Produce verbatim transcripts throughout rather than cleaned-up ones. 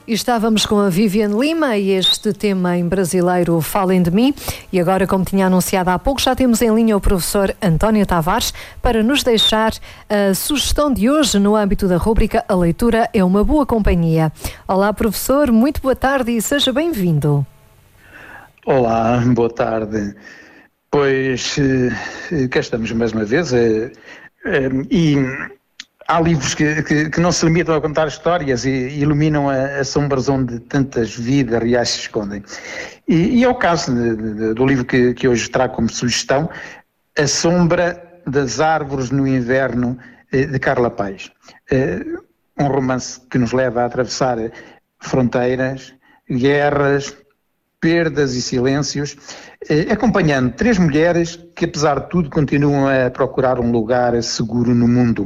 E estávamos com a Viviane Lima e este tema em brasileiro Falem de Mim. E agora, como tinha anunciado há pouco, já temos em linha o professor António Tavares para nos deixar a sugestão de hoje no âmbito da rúbrica A Leitura é uma Boa Companhia. Olá, professor, muito boa tarde e seja bem-vindo. Olá, boa tarde. Pois, cá estamos mais uma vez e há livros que, que, que não se limitam a contar histórias e iluminam a, a sombras onde tantas vidas reais se escondem. E, e é o caso de, de, do livro que, que hoje trago como sugestão, A Sombra das Árvores no Inverno, de Carla Paes. Um romance que nos leva a atravessar fronteiras, guerras, perdas e silêncios, acompanhando três mulheres que, apesar de tudo, continuam a procurar um lugar seguro no mundo.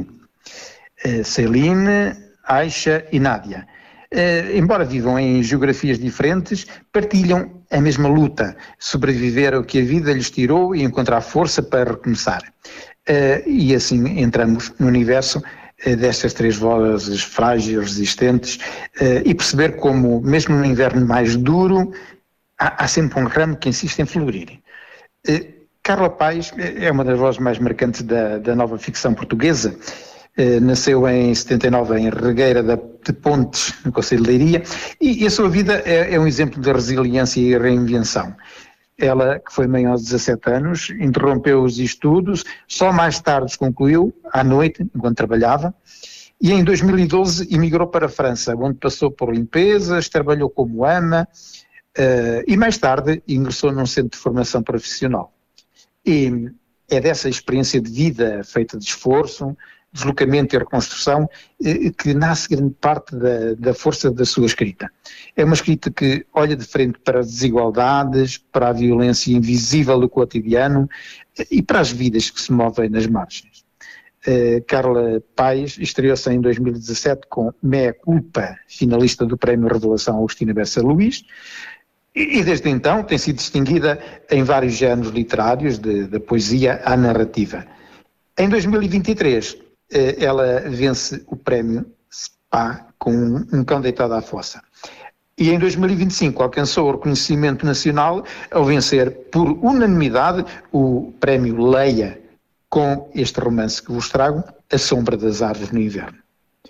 Celine, Aisha e Nádia. Embora vivam em geografias diferentes, partilham a mesma luta, sobreviver ao que a vida lhes tirou e encontrar força para recomeçar. E assim entramos no universo destas três vozes frágeis, resistentes, e perceber como, mesmo no inverno mais duro, há, há sempre um ramo que insiste em florir. Carla Paes é uma das vozes mais marcantes da, da nova ficção portuguesa. Uh, nasceu em setenta e nove em Regueira de Pontes, no Concelho de Leiria, e, e a sua vida é, é um exemplo de resiliência e reinvenção. Ela, que foi mãe aos dezassete anos, interrompeu os estudos, só mais tarde os concluiu, à noite, enquanto trabalhava, e em dois mil e doze emigrou para a França, onde passou por limpezas, trabalhou como ama, uh, e mais tarde ingressou num centro de formação profissional. E é dessa experiência de vida feita de esforço, deslocamento e reconstrução, que nasce grande parte da, da força da sua escrita. É uma escrita que olha de frente para as desigualdades, para a violência invisível do cotidiano e para as vidas que se movem nas margens. Uh, Carla Paes estreou-se em dois mil e dezassete com Mea Culpa, finalista do Prémio Revelação Agostina Bessa Luís, e, e desde então tem sido distinguida em vários géneros literários, da poesia à narrativa. Em dois mil e vinte e três, ela vence o prémio S P A com um cão deitado à fossa. E em dois mil e vinte e cinco alcançou o reconhecimento nacional ao vencer por unanimidade o prémio Leia com este romance que vos trago, A Sombra das Árvores no Inverno.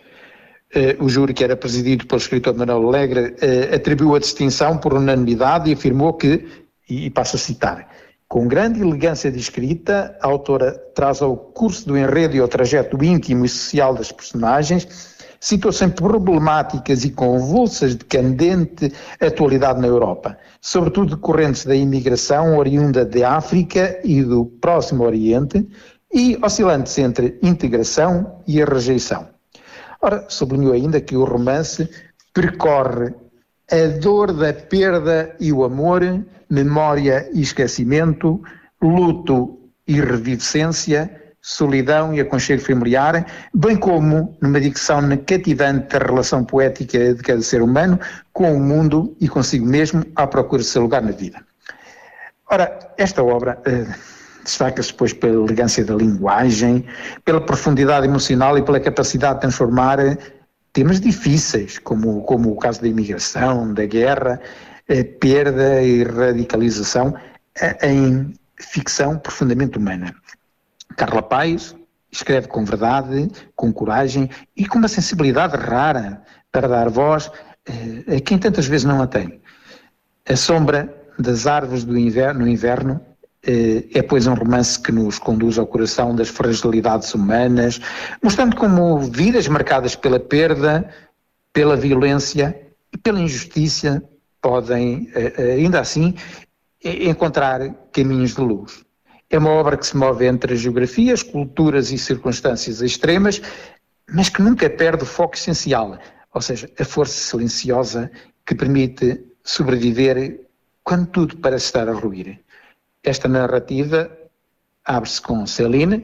O júri, que era presidido pelo escritor Manuel Alegre, atribuiu a distinção por unanimidade e afirmou que, e passo a citar, com grande elegância de escrita, a autora traz ao curso do enredo e ao trajeto íntimo e social das personagens situações problemáticas e convulsas de candente atualidade na Europa, sobretudo decorrentes da imigração oriunda de África e do Próximo Oriente e oscilantes entre integração e a rejeição. Ora, sublinhou ainda que o romance percorre a dor da perda e o amor, memória e esquecimento, luto e revivescência, solidão e aconchego familiar, bem como numa dicção cativante da relação poética de cada ser humano com o mundo e consigo mesmo à procura de seu lugar na vida. Ora, esta obra eh, destaca-se, pois, pela elegância da linguagem, pela profundidade emocional e pela capacidade de transformar temas difíceis, como, como o caso da imigração, da guerra, a perda e radicalização, em ficção profundamente humana. Carla Paes escreve com verdade, com coragem e com uma sensibilidade rara para dar voz a quem tantas vezes não a tem. A Sombra das Árvores do Inverno, no Inverno é, pois, um romance que nos conduz ao coração das fragilidades humanas, mostrando como vidas marcadas pela perda, pela violência e pela injustiça podem, ainda assim, encontrar caminhos de luz. É uma obra que se move entre geografias, culturas e circunstâncias extremas, mas que nunca perde o foco essencial, ou seja, a força silenciosa que permite sobreviver quando tudo parece estar a ruir. Esta narrativa abre-se com Celine,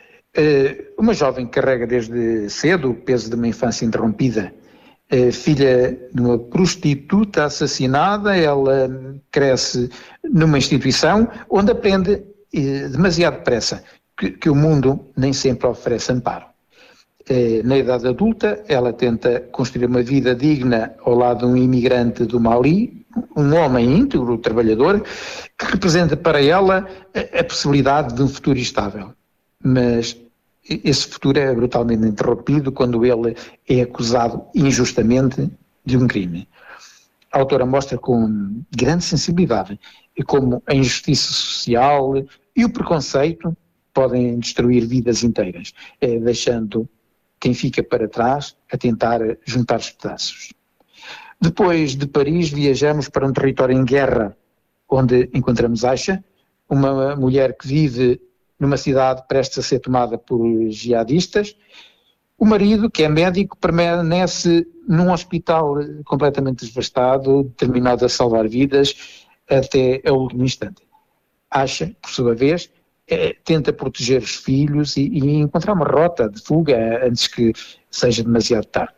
uma jovem que carrega desde cedo o peso de uma infância interrompida. Filha de uma prostituta assassinada, ela cresce numa instituição onde aprende demasiado depressa que, que o mundo nem sempre oferece amparo. Eh, na idade adulta, ela tenta construir uma vida digna ao lado de um imigrante do Mali, um homem íntegro, trabalhador, que representa para ela a, a possibilidade de um futuro estável. Mas esse futuro é brutalmente interrompido quando ele é acusado injustamente de um crime. A autora mostra com grande sensibilidade como a injustiça social e o preconceito podem destruir vidas inteiras, eh, deixando quem fica para trás a tentar juntar os pedaços. Depois de Paris, viajamos para um território em guerra, onde encontramos Aisha, uma mulher que vive numa cidade prestes a ser tomada por jihadistas. O marido, que é médico, permanece num hospital completamente devastado, determinado a salvar vidas até ao último instante. Aisha, por sua vez, é, tenta proteger os filhos e, e encontrar uma rota de fuga antes que seja demasiado tarde.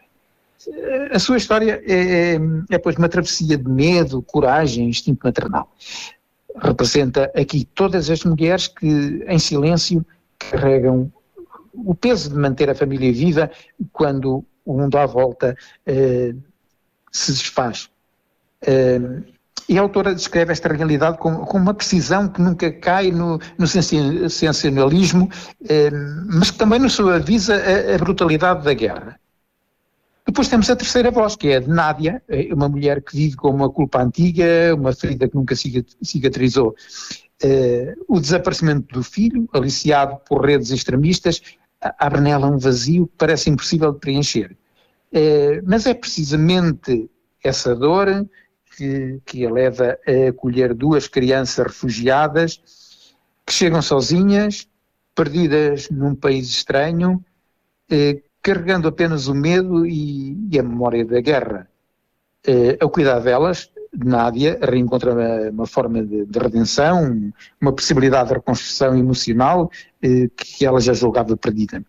A sua história é, é, é pois, uma travessia de medo, coragem, instinto maternal. Representa aqui todas as mulheres que, em silêncio, carregam o peso de manter a família viva quando o mundo à volta eh, se desfaz. Eh, e a autora descreve esta realidade com, com uma precisão que nunca cai no, no sensacionalismo, eh, mas que também nos suaviza a, a brutalidade da guerra. Depois temos a terceira voz, que é a de Nádia, uma mulher que vive com uma culpa antiga, uma ferida que nunca cicatrizou. Uh, o desaparecimento do filho, aliciado por redes extremistas, abre nela um vazio que parece impossível de preencher. Uh, mas é precisamente essa dor que, que a leva a acolher duas crianças refugiadas que chegam sozinhas, perdidas num país estranho, uh, carregando apenas o medo e, e a memória da guerra. Eh, ao cuidar delas, Nádia reencontra uma, uma forma de, de redenção, uma possibilidade de reconstrução emocional eh, que ela já julgava perdida.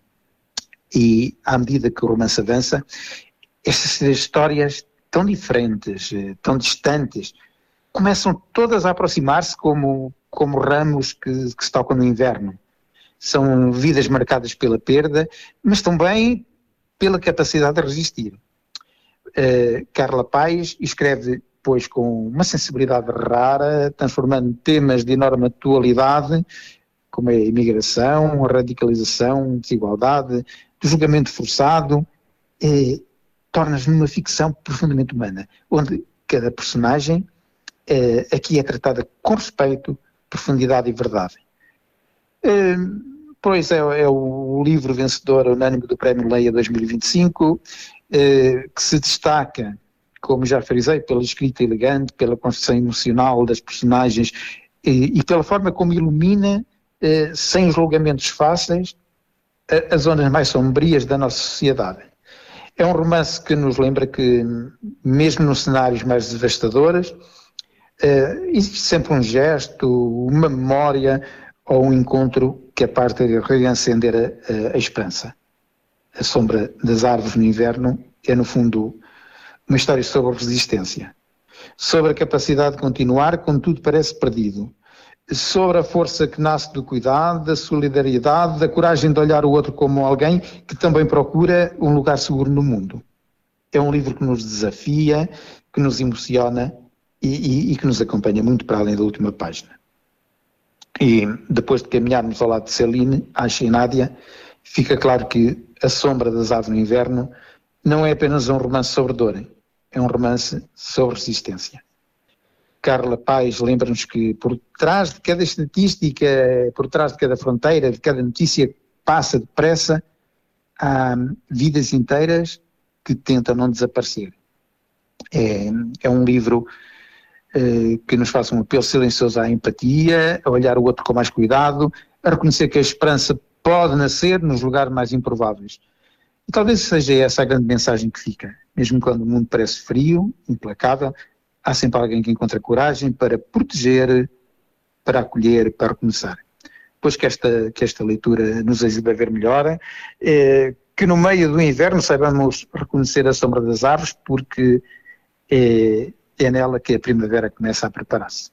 E, à medida que o romance avança, estas três histórias tão diferentes, eh, tão distantes, começam todas a aproximar-se como, como ramos que, que se tocam no inverno. São vidas marcadas pela perda, mas também pela capacidade de resistir. Uh, Carla Paes escreve, pois, com uma sensibilidade rara, transformando temas de enorme atualidade, como a imigração, a radicalização, a desigualdade, o julgamento forçado, uh, torna-se numa ficção profundamente humana, onde cada personagem uh, aqui é tratada com respeito, profundidade e verdade. Uh, Pois é, é o livro vencedor unânime do Prémio Leia dois mil e vinte e cinco, eh, que se destaca, como já frisei, pela escrita elegante, pela construção emocional das personagens eh, e pela forma como ilumina, eh, sem julgamentos fáceis, a, as zonas mais sombrias da nossa sociedade. É um romance que nos lembra que, mesmo nos cenários mais devastadores, eh, existe sempre um gesto, uma memória ou um encontro capaz de reacender a, a, a esperança. A Sombra das Árvores no Inverno é, no fundo, uma história sobre resistência, sobre a capacidade de continuar quando tudo parece perdido, sobre a força que nasce do cuidado, da solidariedade, da coragem de olhar o outro como alguém que também procura um lugar seguro no mundo. É um livro que nos desafia, que nos emociona e, e, e que nos acompanha muito para além da última página. E depois de caminharmos ao lado de Celine, Aisha e Nádia, fica claro que A Sombra das Árvores no Inverno não é apenas um romance sobre dor, é um romance sobre resistência. Carla Paes lembra-nos que por trás de cada estatística, por trás de cada fronteira, de cada notícia que passa depressa, há vidas inteiras que tentam não desaparecer. É, é um livro que nos faça um apelo silencioso à empatia, a olhar o outro com mais cuidado, a reconhecer que a esperança pode nascer nos lugares mais improváveis. E talvez seja essa a grande mensagem que fica. Mesmo quando o mundo parece frio, implacável, há sempre alguém que encontra coragem para proteger, para acolher, para recomeçar. Pois que esta, que esta leitura nos ajude a ver melhor, é, que no meio do inverno saibamos reconhecer a sombra das árvores, porque é, é nela que a primavera começa a preparar-se.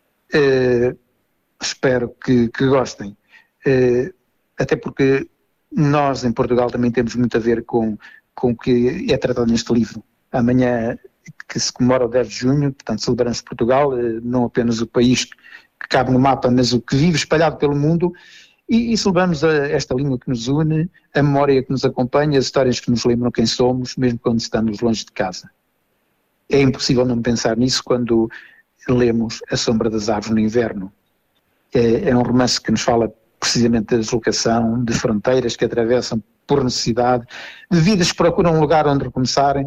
Uh, espero que, que gostem, uh, até porque Nós, em Portugal, também temos muito a ver com, com o que é tratado neste livro. Amanhã, que se comemora o dez de junho, portanto, celebramos Portugal, não apenas o país que cabe no mapa, mas o que vive espalhado pelo mundo, e, e celebramos a, esta língua que nos une, a memória que nos acompanha, as histórias que nos lembram quem somos, mesmo quando estamos longe de casa. É impossível não pensar nisso quando lemos A Sombra das Árvores no Inverno. É, é um romance que nos fala precisamente da deslocação, de fronteiras que atravessam por necessidade, de vidas que procuram um lugar onde recomeçarem.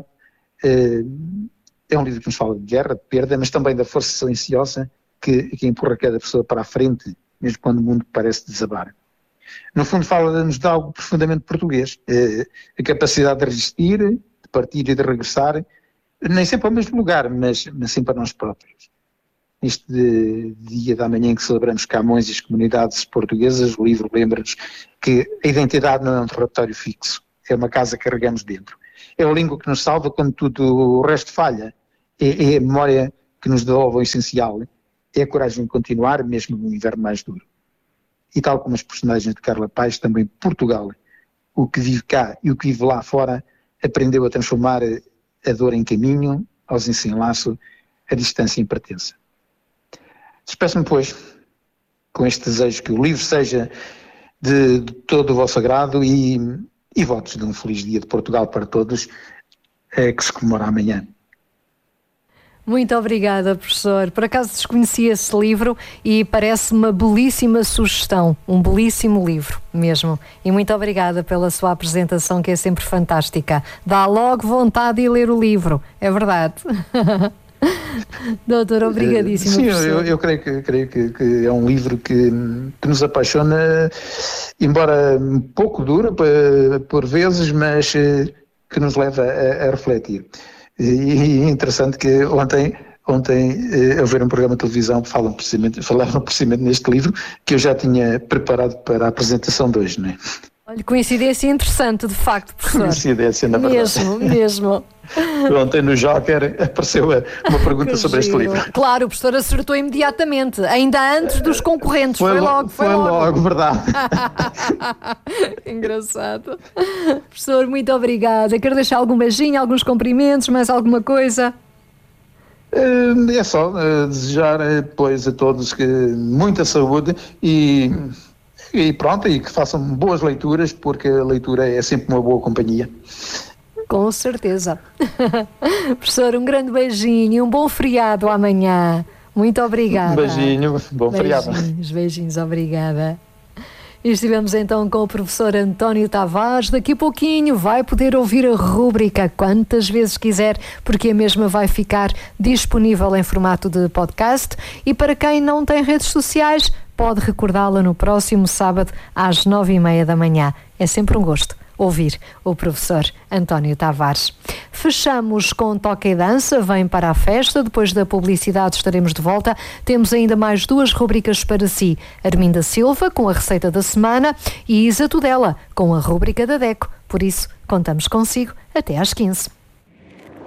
É um livro que nos fala de guerra, de perda, mas também da força silenciosa que, que empurra cada pessoa para a frente, mesmo quando o mundo parece desabar. No fundo fala-nos de algo profundamente português, a capacidade de resistir, de partir e de regressar, nem sempre ao mesmo lugar, mas, mas sempre a nós próprios. Neste dia da manhã em que celebramos Camões e as comunidades portuguesas, o livro lembra-nos que a identidade não é um território fixo, é uma casa que carregamos dentro. É a língua que nos salva quando tudo o resto falha, é, é a memória que nos devolve o essencial, é a coragem de continuar mesmo no inverno mais duro. E tal como as personagens de Carla Paes, também Portugal, o que vive cá e o que vive lá fora, aprendeu a transformar a dor em caminho, a ausência em laço, a distância em pertença. Despeço-me, pois, com este desejo que o livro seja de, de todo o vosso agrado e, e votos de um feliz dia de Portugal para todos, é, que se comemora amanhã. Muito obrigada, professor. Por acaso desconhecia esse livro e parece uma belíssima sugestão, um belíssimo livro mesmo. E muito obrigada pela sua apresentação, que é sempre fantástica. Dá logo vontade de ler o livro, é verdade. Doutor, obrigadíssimo. Sim, eu, eu creio, que, creio que, que é um livro que, que nos apaixona, embora um pouco duro por vezes, mas que nos leva a, a refletir. E é interessante que ontem, ontem ao ver um programa de televisão, falam precisamente, falaram precisamente neste livro, que eu já tinha preparado para a apresentação de hoje, não é? Olha, coincidência interessante, de facto, professor. Coincidência, na verdade. Mesmo, mesmo. Ontem no Joker apareceu uma pergunta que sobre giro. Este livro. Claro, o professor acertou imediatamente, ainda antes dos concorrentes. Foi, foi logo, foi, foi logo. Foi logo, verdade. Engraçado. Professor, muito obrigada. Quero deixar algum beijinho, alguns cumprimentos, mais alguma coisa? É só desejar, pois, a todos que muita saúde e... E pronto, e que façam boas leituras, porque a leitura é sempre uma boa companhia. Com certeza. Professor, um grande beijinho e um bom feriado amanhã. Muito obrigada. Um beijinho, bom feriado. Beijinhos, beijinhos, obrigada. E estivemos então com o professor António Tavares. Daqui a pouquinho vai poder ouvir a rúbrica quantas vezes quiser, porque a mesma vai ficar disponível em formato de podcast. E para quem não tem redes sociais, pode recordá-la no próximo sábado às nove e meia da manhã. É sempre um gosto ouvir o professor António Tavares. Fechamos com Toque e Dança, vem para a festa, depois da publicidade estaremos de volta. Temos ainda mais duas rubricas para si. Arminda Silva com a receita da semana e Isa Tudela com a rúbrica da DECO. Por isso, contamos consigo até às quinze.